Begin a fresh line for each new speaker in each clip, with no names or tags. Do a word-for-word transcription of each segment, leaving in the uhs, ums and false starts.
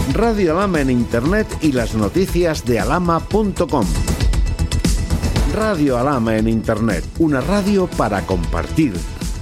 Radio Alhama en Internet y las noticias de alhama punto com. Radio Alhama en Internet, una radio para compartir.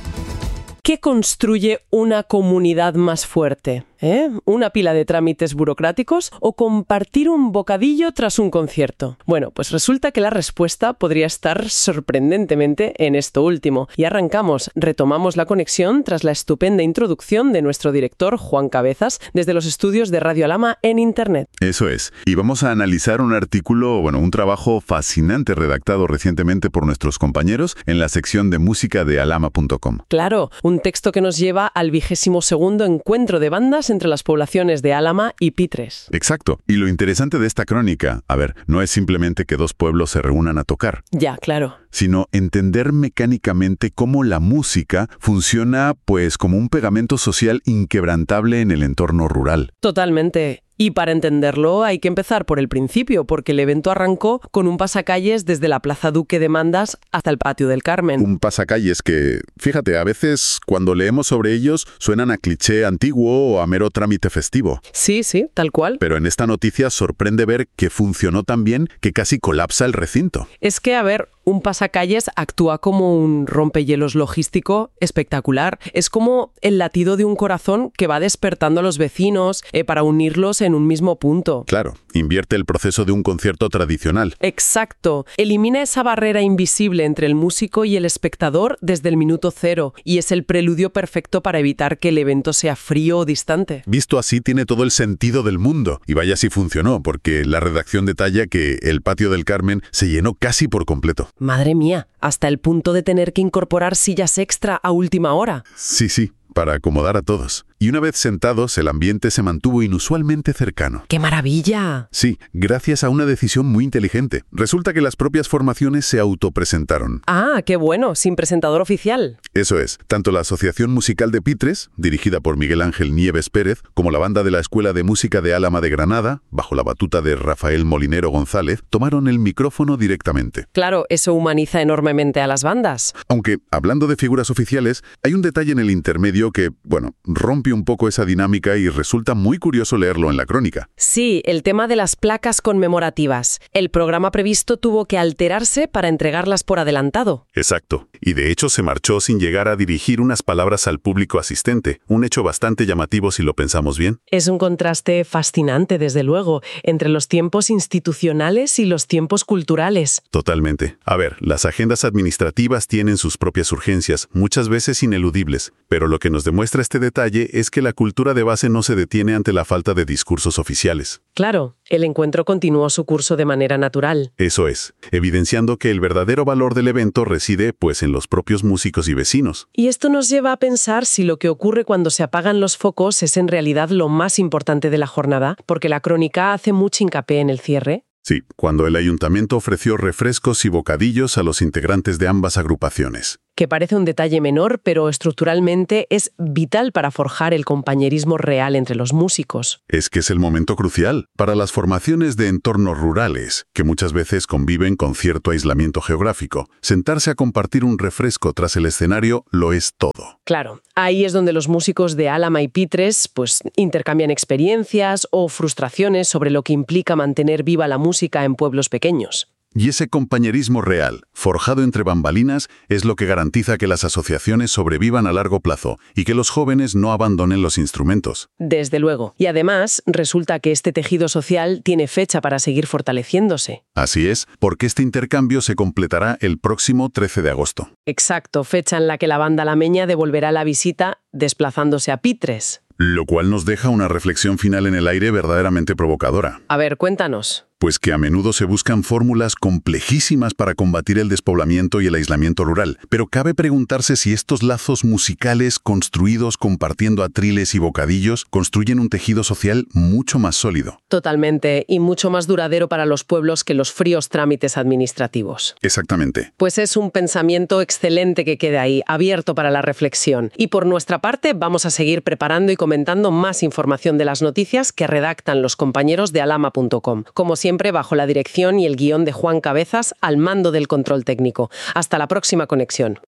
¿Qué construye una comunidad más fuerte? ¿Eh? ¿Una pila de trámites burocráticos o compartir un bocadillo tras un concierto? Bueno, pues resulta que la respuesta podría estar sorprendentemente en esto último. Y arrancamos, retomamos la conexión tras la estupenda introducción de nuestro director Juan Cabezas desde los estudios de Radio Alhama en Internet.
Eso es. Y vamos a analizar un artículo, bueno, un trabajo fascinante redactado recientemente por nuestros compañeros en la sección de música de alhama punto com.
Claro, un texto que nos lleva al vigésimo segundo encuentro de bandas entre las poblaciones de Álama y Pitres.
Exacto. Y lo interesante de esta crónica, a ver, no es simplemente que dos pueblos se reúnan a tocar.
Ya, claro.
Sino entender mecánicamente cómo la música funciona, pues, como un pegamento social inquebrantable en el entorno rural.
Totalmente. Y para entenderlo hay que empezar por el principio, porque el evento arrancó con un pasacalles desde la Plaza Duque de Mandas hasta el Patio del Carmen.
Un pasacalles que, fíjate, a veces cuando leemos sobre ellos suenan a cliché antiguo o a mero trámite festivo.
Sí, sí, tal cual.
Pero en esta noticia sorprende ver que funcionó tan bien que casi colapsa el recinto.
Es que, a ver, un pasacalles actúa como un rompehielos logístico espectacular. Es como el latido de un corazón que va despertando a los vecinos eh, para unirlos en un mismo punto.
Claro, invierte el proceso de un concierto tradicional.
Exacto. Elimina esa barrera invisible entre el músico y el espectador desde el minuto cero y es el preludio perfecto para evitar que el evento sea frío o distante.
Visto así, tiene todo el sentido del mundo. Y vaya si funcionó, porque la redacción detalla que el Patio del Carmen se llenó casi por completo.
Madre mía, hasta el punto de tener que incorporar sillas extra a última hora.
Sí, sí, para acomodar a todos. Y una vez sentados, el ambiente se mantuvo inusualmente cercano.
¡Qué maravilla!
Sí, gracias a una decisión muy inteligente. Resulta que las propias formaciones se autopresentaron.
¡Ah, qué bueno! Sin presentador oficial.
Eso es. Tanto la Asociación Musical de Pitres, dirigida por Miguel Ángel Nieves Pérez, como la banda de la Escuela de Música de Álama de Granada, bajo la batuta de Rafael Molinero González, tomaron el micrófono directamente.
Claro, eso humaniza enormemente a las bandas.
Aunque, hablando de figuras oficiales, hay un detalle en el intermedio que, bueno, rompe un poco esa dinámica y resulta muy curioso leerlo en la crónica.
Sí, el tema de las placas conmemorativas. El programa previsto tuvo que alterarse para entregarlas por adelantado.
Exacto. Y de hecho se marchó sin llegar a dirigir unas palabras al público asistente, un hecho bastante llamativo si lo pensamos bien.
Es un contraste fascinante, desde luego, entre los tiempos institucionales y los tiempos culturales.
Totalmente. A ver, las agendas administrativas tienen sus propias urgencias, muchas veces ineludibles, pero lo que nos demuestra este detalle es que la cultura de base no se detiene ante la falta de discursos oficiales.
Claro, el encuentro continuó su curso de manera natural.
Eso es, evidenciando que el verdadero valor del evento reside, pues, en los propios músicos y vecinos.
Y esto nos lleva a pensar si lo que ocurre cuando se apagan los focos es en realidad lo más importante de la jornada, porque la crónica hace mucho hincapié en el cierre.
Sí, cuando el ayuntamiento ofreció refrescos y bocadillos a los integrantes de ambas agrupaciones.
Que parece un detalle menor, pero estructuralmente es vital para forjar el compañerismo real entre los músicos.
Es que es el momento crucial para las formaciones de entornos rurales, que muchas veces conviven con cierto aislamiento geográfico. Sentarse a compartir un refresco tras el escenario lo es todo.
Claro, ahí es donde los músicos de Álama y Pitres pues, intercambian experiencias o frustraciones sobre lo que implica mantener viva la música en pueblos pequeños.
Y ese compañerismo real, forjado entre bambalinas, es lo que garantiza que las asociaciones sobrevivan a largo plazo y que los jóvenes no abandonen los instrumentos.
Desde luego. Y además, resulta que este tejido social tiene fecha para seguir fortaleciéndose.
Así es, porque este intercambio se completará el próximo trece de agosto.
Exacto, fecha en la que la banda alameña devolverá la visita desplazándose a Pitres.
Lo cual nos deja una reflexión final en el aire verdaderamente provocadora.
A ver, cuéntanos.
Pues que a menudo se buscan fórmulas complejísimas para combatir el despoblamiento y el aislamiento rural. Pero cabe preguntarse si estos lazos musicales construidos compartiendo atriles y bocadillos construyen un tejido social mucho más sólido.
Totalmente, y mucho más duradero para los pueblos que los fríos trámites administrativos.
Exactamente.
Pues es un pensamiento excelente que queda ahí, abierto para la reflexión. Y por nuestra parte vamos a seguir preparando y comentando más información de las noticias que redactan los compañeros de alhama punto com. Como siempre, siempre bajo la dirección y el guión de Juan Cabezas al mando del control técnico. Hasta la próxima conexión.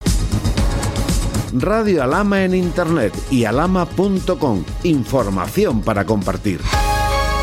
Radio Alhama en Internet y alhama punto com. Información para compartir.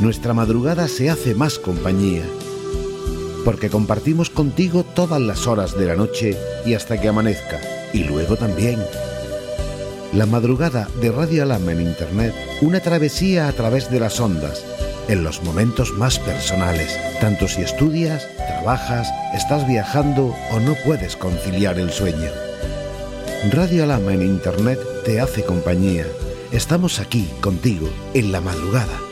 nuestra madrugada se hace más compañía, porque compartimos contigo todas las horas de la noche y hasta que amanezca, y luego también. La madrugada de Radio Alhama en Internet, una travesía a través de las ondas, en los momentos más personales, tanto si estudias, trabajas, estás viajando o no puedes conciliar el sueño. Radio Alhama en Internet te hace compañía. Estamos aquí contigo en la madrugada.